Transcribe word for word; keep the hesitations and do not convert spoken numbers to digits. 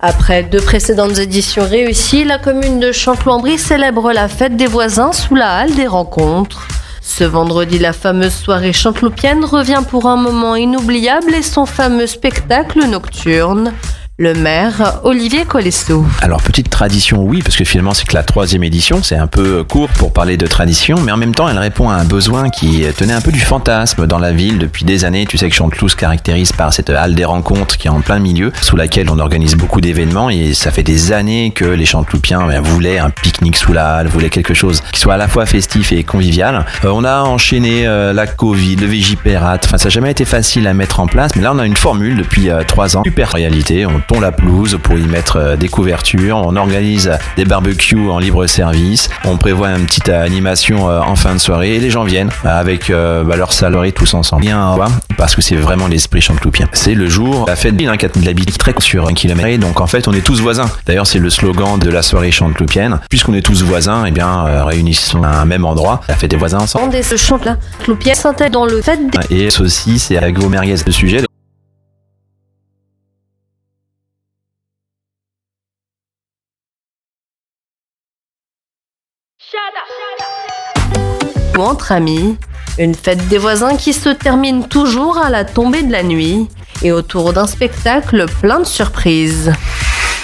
Après deux précédentes éditions réussies, la commune de Chanteloup-en-Brie célèbre la fête des voisins sous la halle des rencontres. Ce vendredi, la fameuse soirée chanteloupienne revient pour un moment inoubliable et son fameux spectacle nocturne. Le maire, Olivier Colesso. Alors, petite tradition, oui, parce que finalement, c'est que la troisième édition, c'est un peu court pour parler de tradition, mais en même temps, elle répond à un besoin qui tenait un peu du fantasme dans la ville depuis des années. Tu sais que Chanteloup se caractérise par cette halle des rencontres qui est en plein milieu, sous laquelle on organise beaucoup d'événements, et ça fait des années que les Chanteloupiens ben, voulaient un pique-nique sous la halle, voulaient quelque chose qui soit à la fois festif et convivial. Euh, on a enchaîné euh, la Covid, le Vigipérate, enfin, ça n'a jamais été facile à mettre en place, mais là, on a une formule depuis euh, trois ans. Super réalité, on tond la pelouse pour y mettre des couvertures, on organise des barbecues en libre service, on prévoit une petite animation en fin de soirée et les gens viennent avec bah, leurs salariés tous ensemble. Bien, parce que c'est vraiment l'esprit chanteloupien. C'est le jour, la fête hein, quatre mille habitants très sur un kilomètre et donc en fait on est tous voisins. D'ailleurs c'est le slogan de la soirée chanteloupienne. Puisqu'on est tous voisins, et eh bien euh, réunissons à un même endroit, la fête des voisins ensemble. On ce chante là, chanteloupien s'intègre dans le fait des... Et ceci c'est avec vos merguez le sujet. Ou entre amis, une fête des voisins qui se termine toujours à la tombée de la nuit et autour d'un spectacle plein de surprises.